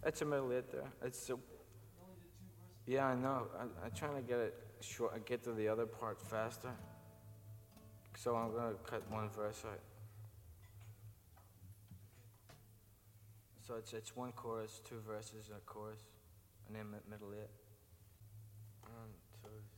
It's a middle hit there. It's a, yeah, I know. I'm trying to get it short. Get to the other part faster. So I'm gonna cut one verse out. So it's one chorus, two verses, a chorus, and then middle hit. One, two.